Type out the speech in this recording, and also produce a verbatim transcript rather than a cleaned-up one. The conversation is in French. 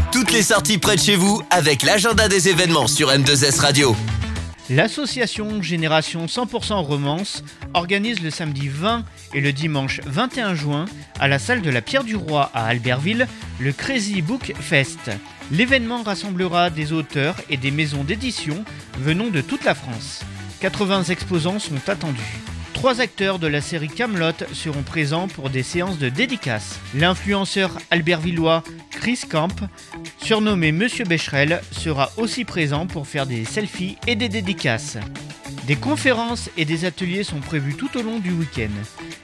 toutes les sorties près de chez vous avec l'agenda des événements sur M deux S Radio. L'association Génération cent pour cent Romance organise le samedi vingt et le dimanche vingt et un juin à la salle de la Pierre du Roi à Albertville le Crazy Book Fest. L'événement rassemblera des auteurs et des maisons d'édition venant de toute la France. quatre-vingts exposants sont attendus. Trois acteurs de la série Kaamelott seront présents pour des séances de dédicaces. L'influenceur albertvillois Chris Camp, surnommé Monsieur Becherel, sera aussi présent pour faire des selfies et des dédicaces. Des conférences et des ateliers sont prévus tout au long du week-end.